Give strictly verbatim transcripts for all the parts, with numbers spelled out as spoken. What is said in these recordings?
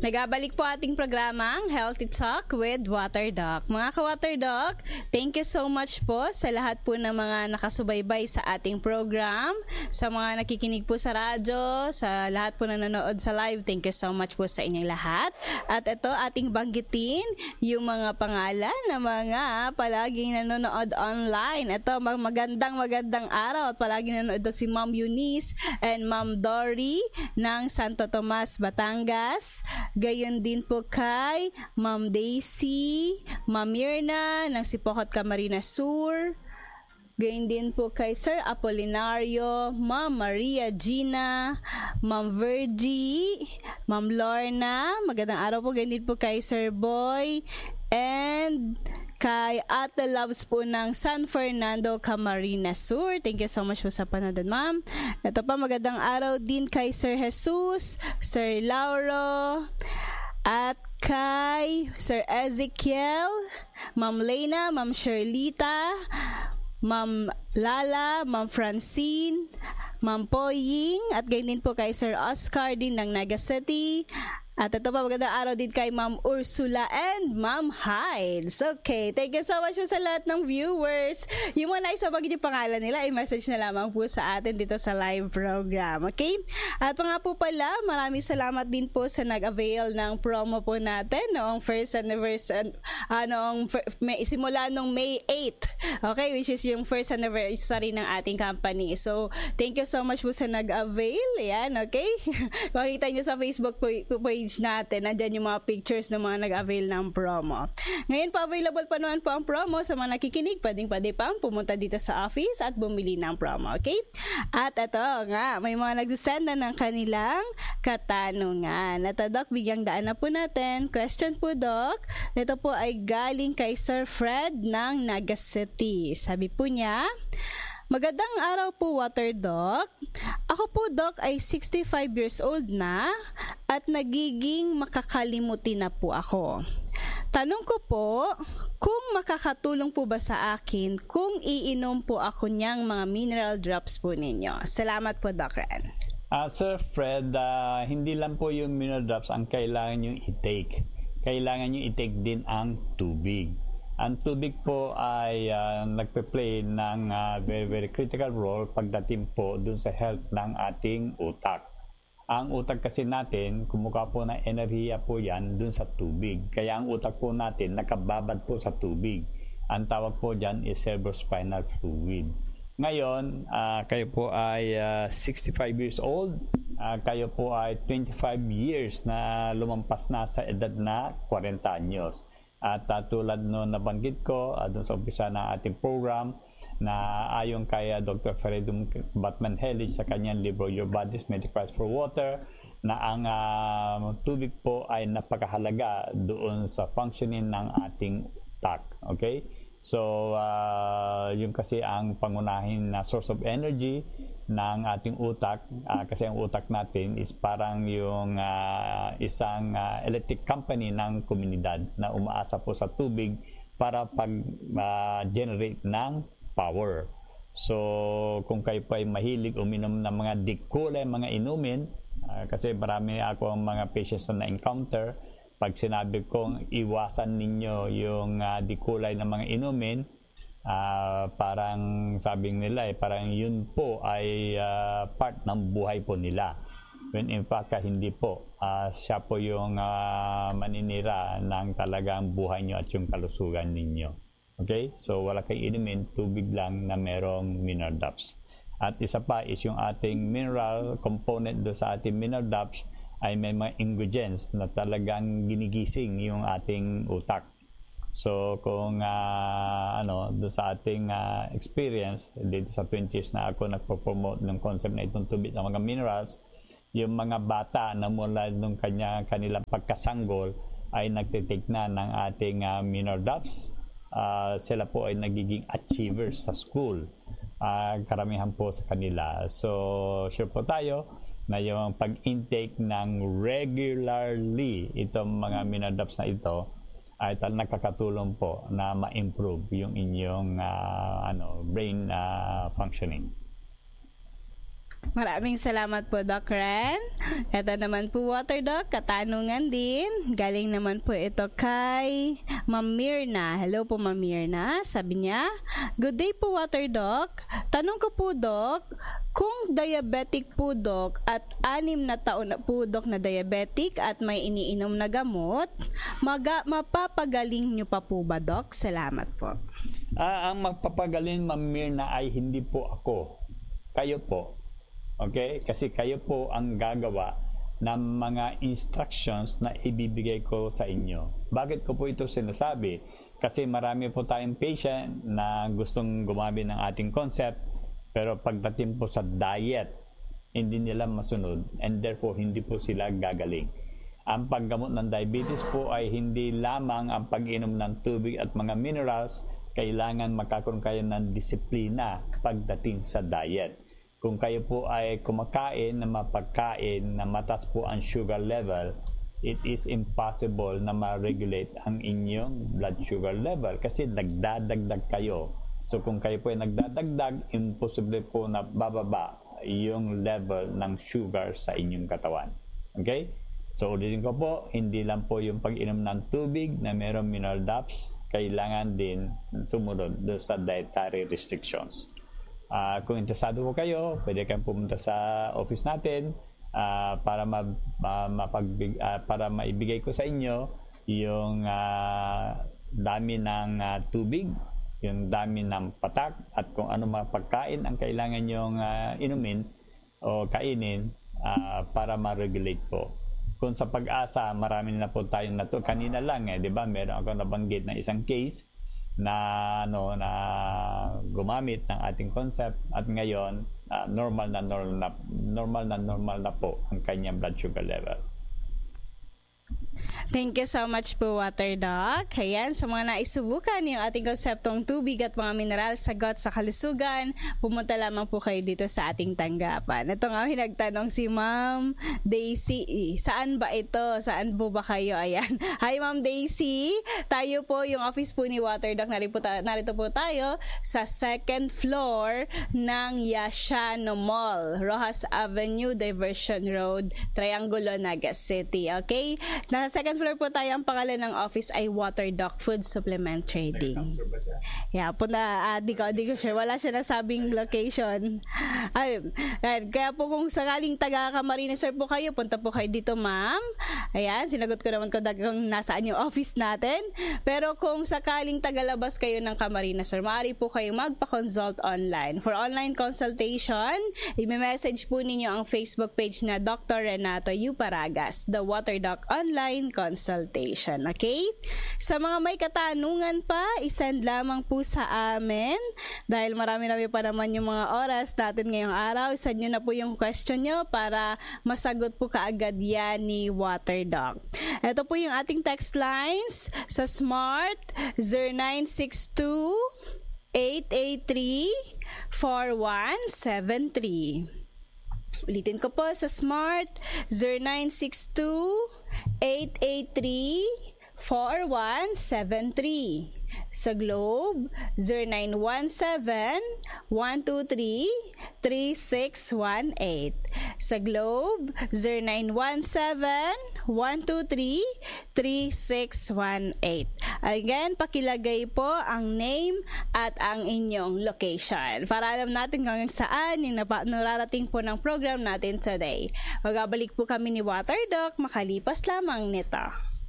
Nagabalik po ating programang Healthy Talk with Waterdoc. Mga ka-Waterdoc, thank you so much po sa lahat po ng mga nakasubaybay sa ating program, sa mga nakikinig po sa radyo, sa lahat po nanonood sa live, thank you so much po sa inyong lahat. At ito, ating banggitin yung mga pangalan ng mga palaging nanonood online. Ito, magandang magandang araw at palaging nanonood si Ma'am Eunice and Ma'am Dory ng Santo Tomas, Batangas. Gayon din po kay Ma'am Daisy, Ma'am Mirna ng Sipocot, Camarines Sur. Gayon din po kay Sir Apolinario, Ma'am Maria Gina, Ma'am Virgie, Ma'am Lorna. Magandang araw po. Gayon din po kay Sir Boy and kay Ate Loves po ng San Fernando, Camarines Sur. Thank you so much po sa panonood, ma'am. Ito pa, magandang araw din kay Sir Jesus, Sir Lauro, at kay Sir Ezekiel, Ma'am Lena, Ma'am Sherlita, Ma'am Lala, Ma'am Francine, Ma'am Poying, at gayon din po kay Sir Oscar din ng Naga City. At ito pa, magandang araw din kay Ma'am Ursula and Ma'am Hides. Okay, thank you so much po sa lahat ng viewers. Yung mga nais mabagin yung pangalan nila, i-message na lamang po sa atin dito sa live program. Okay? At nga po pala, maraming salamat din po sa nag-avail ng promo po natin noong first anniversary, uh, noong may, simula noong May eighth. Okay, which is yung first anniversary ng ating company. So, thank you so much po sa nag-avail. Yan, okay? Makita nyo sa Facebook po, po natin, nandyan yung mga pictures ng mga nag-avail ng promo. Ngayon pa, available pa naman po ang promo sa mga nakikinig. Pwedeng-pwede pang pumunta dito sa office at bumili ng promo, okay? At ito nga, may mga nagsisend na ng kanilang katanungan. Ito, Doc, bigyang daan na po natin. Question po, Doc. Ito po ay galing kay Sir Fred ng Naga City. Sabi po niya, magandang araw po, Waterdoc. Ako po, Doc, ay sixty-five years old na at nagiging makakalimutin na po ako. Tanong ko po, kung makakatulong po ba sa akin kung iinom po ako niyang mga mineral drops po ninyo? Salamat po, Doc Ren. Uh, Sir Fred, uh, hindi lang po yung mineral drops ang kailangan nyo i-take. Kailangan nyo i-take din ang tubig. Ang tubig po ay uh, nagpe-play ng uh, very very critical role pagdating po dun sa health ng ating utak. Ang utak kasi natin, kumukuha po ng enerhiya po yan dun sa tubig. Kaya ang utak po natin nakababad po sa tubig. Ang tawag po dyan is cerebrospinal fluid. Ngayon, uh, kayo po ay uh, sixty-five years old. Uh, kayo po ay twenty-five years na lumampas na sa edad na forty anyos. At uh, tulad no nabanggit ko uh, doon sa umpisa ng ating program na ayon kay uh, Doctor Feridun Batman Hellich sa kanyang libro Your Body's Medical Price for Water, na ang uh, tubig po ay napakahalaga doon sa functioning ng ating utak. Okay? So, uh, yung kasi ang pangunahin na source of energy ng ating utak, uh, kasi ang utak natin is parang yung uh, isang uh, electric company ng komunidad na umaasa po sa tubig para pag-generate uh, ng power. So, kung kayo po ay mahilig uminom ng mga dikulay, mga inumin, uh, kasi marami ako ang mga patients na na-encounter, pag sinabi kong iwasan ninyo yung uh, dikulay ng mga inumin, uh, parang sabing nila, eh, parang yun po ay uh, part ng buhay po nila. When in fact, uh, hindi po. Uh, siya po yung uh, maninira ng talagang buhay nyo at yung kalusugan ninyo. Okay? So, wala kayong inumin, tubig lang na merong mineral drops. At isa pa is yung ating mineral component do sa ating mineral drops ay may mga ingredients na talagang ginigising yung ating utak. So kung uh, ano do sa ating uh, experience dito sa twenty years na ako nagpo-promote ng concept na itong tubig ng mga minerals, yung mga bata na mula nung kanya kanilang pagkasanggol ay nagtitake na ng ating uh, mineral drops. Uh, sila po ay nagiging achievers sa school. Uh, karamihan po sa kanila. So sure po tayo na yung pag-intake ng regularly itong mga mineral drops na ito ay tal nakakatulong po na ma-improve yung inyong uh, ano brain uh, functioning. Maraming salamat po, Doc Ren. Ito naman po, Water Doc, katanungan din. Galing naman po ito kay Ma'am Mirna. Hello po, Ma'am Mirna. Sabi niya, good day po, Water Doc. Tanong ko po, Doc, kung diabetic po, Doc, at anim na taon na po, Doc, na diabetic at may iniinom na gamot, maga, mapapagaling niyo pa po ba, Doc? Salamat po. Ah, ang magpapagaling, Ma'am Mirna, ay hindi po ako. Kayo po. Okay? Kasi kayo po ang gagawa ng mga instructions na ibibigay ko sa inyo. Bakit ko po ito sinasabi? Kasi marami po tayong patient na gustong gumamit ng ating concept, pero pagdating po sa diet, hindi nila masunod and therefore hindi po sila gagaling. Ang paggamot ng diabetes po ay hindi lamang ang pag-inom ng tubig at mga minerals, kailangan magkakaroon kayo ng disiplina pagdating sa diet. Kung kayo po ay kumakain na mapagkain na mataas po ang sugar level, it is impossible na ma-regulate ang inyong blood sugar level kasi nagdadagdag kayo. So kung kayo po ay nagdadagdag, imposible po na bababa yung level ng sugar sa inyong katawan. Okay? So ulitin ko po, hindi lang po yung pag-inom ng tubig na mayroong mineral drops, kailangan din sumunod sa dietary restrictions. Uh, kung interesado po kayo, pwede kayong pumunta sa office natin uh, para ma, ma, mapagbig, uh, para maibigay ko sa inyo yung uh, dami ng uh, tubig, yung dami ng patak at kung ano mga pagkain ang kailangan nyong uh, inumin o kainin uh, para ma-regulate po. Kung sa Pag-asa, marami na po tayong nato. Kanina lang, eh, di ba? Meron ako nabanggit na isang case na ano na gumamit ng ating concept at ngayon uh, normal na normal na normal na normal na po ang kanyang blood sugar level. Thank you so much po, Water Doc. Ayan, sa mga naisubukan yung ating konseptong tubig at mga mineral sagot sa kalusugan, pumunta lamang po kayo dito sa ating tanggapan. Ito nga, nagtanong si Ma'am Daisy. Saan ba ito? Saan po ba kayo? Ayan. Hi, Ma'am Daisy. Tayo po, yung office po ni Water Doc, narito po, narito po tayo sa second floor ng Yashano Mall, Rojas Avenue, Diversion Road, Triangulo, Naga City. Okay? Nasa second floor po tayo. Ang pangalan ng office ay Water Doc Food Supplement Trading. Yeah, po na, uh, di ko, di ko sure. Wala siya nasabing location. Ay, kaya po kung sakaling taga Camarines Sur po kayo, punta po kayo dito, ma'am. Ayan, sinagot ko naman kung kung nasaan yung office natin. Pero kung sakaling tagalabas kayo ng Camarines Sur, maaari po kayo magpa-consult online. For online consultation, i-message po ninyo ang Facebook page na Doctor Renato U. Paragas, The Water Doc Online Consultation. Okay? Sa mga may katanungan pa, isend lamang po sa amin. Dahil marami-rami pa naman yung mga oras natin ngayong araw, isend nyo na po yung question nyo para masagot po kaagad yan ni Water Doc. Ito po yung ating text lines sa Smart zero nine six two, eight eight three, four one seven three. Ulitin ko po sa Smart zero nine six two, eight eight three, four one seven three. Sa Globe, zero nine one seven, one two three, three six one eight. Sa Globe, zero nine one seven, one two three, three six one eight. Again, pakilagay po ang name at ang inyong location para alam natin kung saan yung nararating po ng program natin today. Magbabalik po kami ni Water Doc makalipas lamang nito.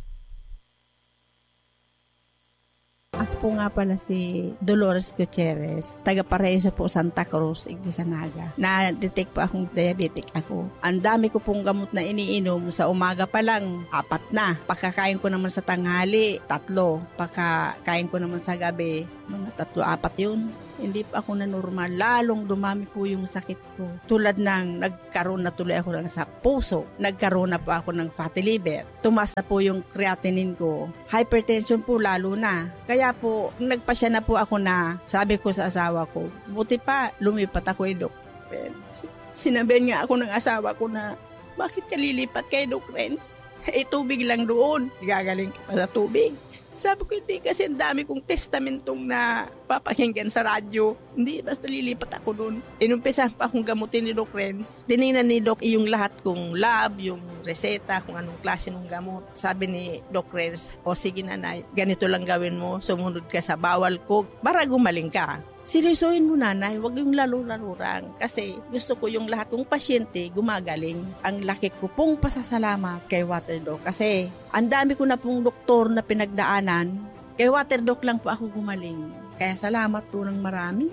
Ako po nga pala si Dolores Gutierrez, taga Paraiso po, Santa Cruz, Igdisanaga. Na-detect po akong diabetic ako. Ang dami ko pong gamot na iniinom. Sa umaga pa lang, apat na. Pagkakain ko naman sa tanghali, tatlo. Pagkakain ko naman sa gabi, mga tatlo, apat yun. Hindi pa ako na normal. Lalong dumami po yung sakit ko. Tulad ng nagkaroon na tuloy ako ng sa puso. Nagkaroon na po ako ng fatty liver. Tumas na po yung creatinine ko. Hypertension po lalo na. Kaya po, nagpasya na po ako na, sabi ko sa asawa ko, buti pa, lumipat ako kay Doc. Sinabihan nga ako ng asawa ko na, bakit ka lilipat kay Doc Renz? Eh, tubig lang doon. Gagaling ka pa sa tubig. Sabi ko, hindi kasi ang dami kong testamentong na papakinggan sa radyo. Hindi, basta lilipat ako doon. Inumpisahan pa akong gamutin ni Doc Renz. Tinignan ni Doc yung lahat kong lab, yung reseta, kung anong klase ng gamot. Sabi ni Doc Renz, o sige nanay, ganito lang gawin mo, sumunod ka sa bawal ko para gumaling ka. Seryosohin mo nanay, wag yung lalo-larurang kasi gusto ko yung lahat ng pasyente gumagaling. Ang laki ko pong pasasalamat kay Waterdoc kasi ang dami ko na pong doktor na pinagdaanan. Kay Waterdoc lang po ako gumaling. Kaya salamat po ng marami.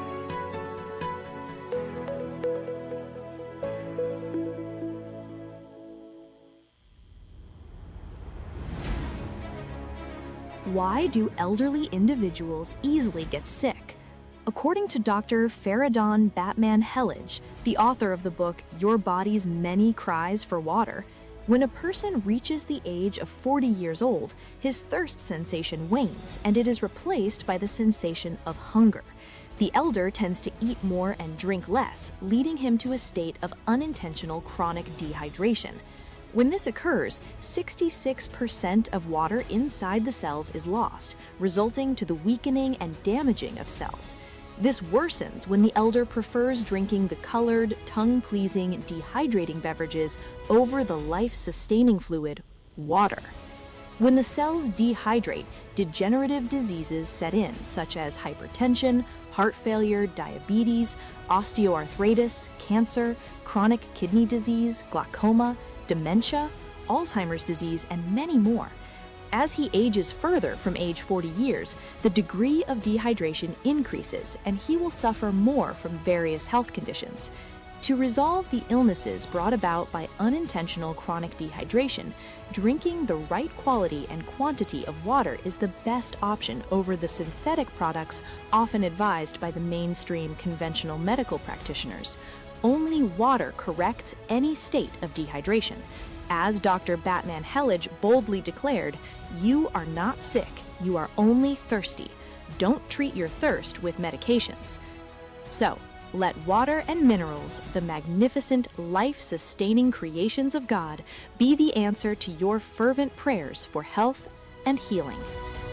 Why do elderly individuals easily get sick? According to Doctor Faradon Batman Helage, the author of the book Your Body's Many Cries for Water, when a person reaches the age of forty years old, his thirst sensation wanes and it is replaced by the sensation of hunger. The elder tends to eat more and drink less, leading him to a state of unintentional chronic dehydration. When this occurs, sixty-six percent of water inside the cells is lost, resulting to the weakening and damaging of cells. This worsens when the elder prefers drinking the colored, tongue-pleasing, dehydrating beverages over the life-sustaining fluid, water. When the cells dehydrate, degenerative diseases set in, such as hypertension, heart failure, diabetes, osteoarthritis, cancer, chronic kidney disease, glaucoma, dementia, Alzheimer's disease, and many more. As he ages further from age forty years, the degree of dehydration increases and he will suffer more from various health conditions. To resolve the illnesses brought about by unintentional chronic dehydration, drinking the right quality and quantity of water is the best option over the synthetic products often advised by the mainstream conventional medical practitioners. Only water corrects any state of dehydration. As Doctor Batman Helage boldly declared, you are not sick, you are only thirsty. Don't treat your thirst with medications. So, let water and minerals, the magnificent, life-sustaining creations of God, be the answer to your fervent prayers for health and healing.